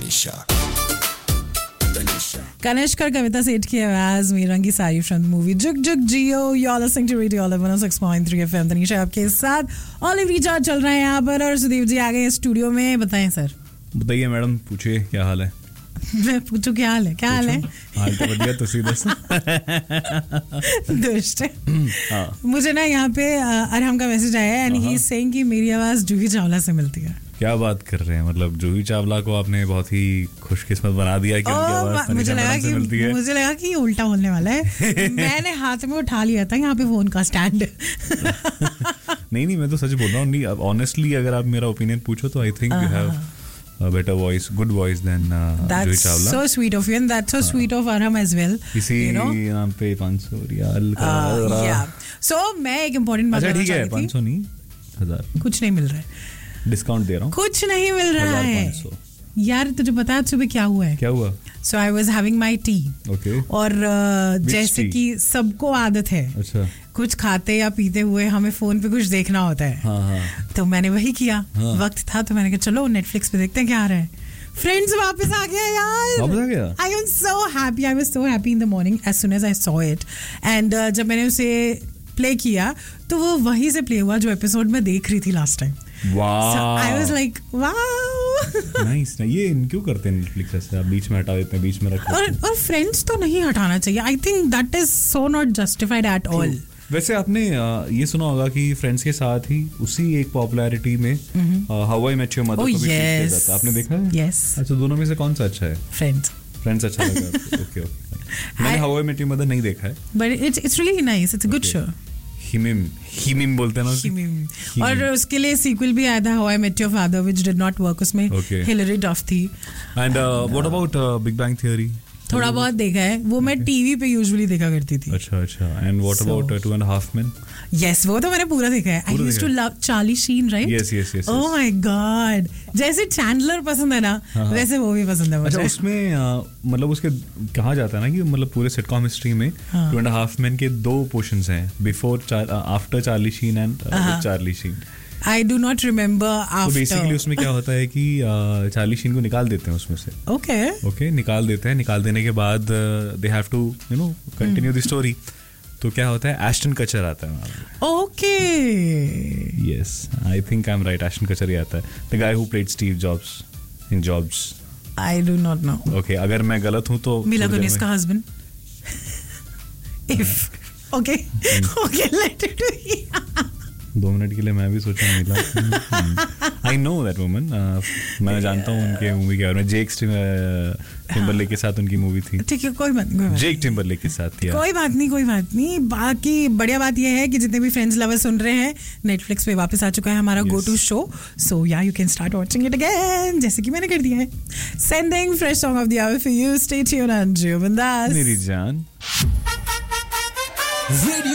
कनिष्क और कविता सेठ की आवाज में रंगी सारी फ्रॉम द मूवी जुग जुग जियो। You are listening to radio 106.3 FM। Tanisha आपके साथ ऑलिव रिचार्ज चल रहा है यहाँ पर और सुदीप जी आ गए स्टूडियो में। बताएं सर। बताइए मैडम, पूछिए क्या हाल है। मैं पूछूं क्या हाल है? क्या हाल है? हाल तो बढ़िया, तो सीधा दुष्ट मुझे ना यहाँ पे अरहम का मैसेज आया है एंड ही इज सेइंग कि मेरी आवाज जूही चावला से मिलती है। क्या बात कर रहे हैं, मतलब जूही चावला को आपने बहुत ही खुशकिस्मत बना दिया कि उनकी आवाज मुझे लगा कि उल्टा होने वाला है। मैंने हाथ में उठा लिया था यहाँ पे फोन का स्टैंड। नहीं, मैं तो सच बोल रहा हूँ। ऑनेस्टली अगर आप मेरा ओपिनियन पूछो तो I think you have a better voice, good voice than Joohi Chawla. So sweet of you and that's so sweet of Arham as well. इसी नाम पे 500 रियाल का yeah. So मैं एक important बात अच्छा ठीक है, 500 नहीं 1000 कुछ नहीं मिल रहा है। डिस्काउंट दे रहा हूँ। कुछ नहीं मिल रहा है यार। तुझे पता है सुबह क्या हुआ है? क्या हुआ? So I was having my tea. Okay. और जैसे कि सबको आदत है, अच्छा, कुछ खाते या पीते हुए हमें फोन पे कुछ देखना होता है। हाँ. तो मैंने वही किया। वक्त था तो मैंने कहा चलो नेटफ्लिक्स पे देखते हैं क्या आ रहा है। फ्रेंड्स वापस आ गया यार। वापस आ गया? I am so happy. I was so happy in the morning as soon as I saw it and जब मैंने उसे प्ले किया तो वो वहीं से प्ले हुआ जो एपिसोड में देख रही थी last time. I was like wow nice. ये क्यों करते हैं नेटफ्लिक्स ऐसे? आप बीच में हटा देते हैं, बीच में रखते हैं। और फ्रेंड्स तो नहीं हटाना चाहिए। I think that is so not justified at all. वैसे आपने ये सुना होगा कि फ्रेंड्स के साथ ही उसी एक पॉपुलैरिटी में how I met your mother को भी ट्रीट किया जाता है। आपने देखा है? यस। अच्छा, दोनों में से कौन सा अच्छा है? फ्रेंड्स अच्छा लगा। ओके। मैंने how I met your mother नहीं देखा है, but it's really nice. It's a good show. हिमिम बोलते हैं ना हिमिम। और उसके लिए सीक्वल भी आया था how I met your father which did not work. उसमें हिलरी डफ थी। And what about big bang theory? थोड़ा बहुत देखा है वो। मैं टीवी पे यूजुअली देखा करती थी। अच्छा। And what about 2.5 Men? Yes, वो तो मैंने पूरा देखा है। I used to love Charlie Sheen, right? Yes. Oh my God, जैसे चैंडलर पसंद है ना वैसे वो भी पसंद है मुझे। अच्छा, उसमें मतलब उसके कहा जाता है ना कि मतलब पूरे सिटकॉम हिस्ट्री में 2.5 Men के 2 पोर्शंस हैं, after Charlie Sheen and Charlie Sheen. I do not remember after. तो बेसिकली उसमें क्या होता है कि चार्ली शीन को निकाल देते हैं उसमें से। ओके, निकाल देते हैं। निकाल देने के बाद they have to continue the story. तो क्या होता है, एश्टन कचर आता है। Okay, yes, I think I am right. Ashton कचर ही आता है, the guy who played Steve jobs in jobs. I do not know. Okay, अगर मैं गलत हूँ तो मिला कुनिस का husband. If okay let it be. 2 minute के लिए मैं भी सोचा मिला। I know that woman. मैं जानता हूँ उनके मूवी के बारे में। जेक टिम्बरलेक के साथ उनकी मूवी थी। ठीक है, कोई बात नहीं। जेक टिम्बरलेक के साथ थी। कोई बात नहीं। बाकी बढ़िया बात यह है कि जितने भी फ्रेंड्स लवर सुन रहे हैं, नेटफ्लिक्स पे वापस आ चुका है हमारा गो टू शो। सो या you can start watching it again, जैसे कि मैंने कर दिया है। Sending fresh song of the hour for you. Stay tuned on जियो बिंदास मेरी जान।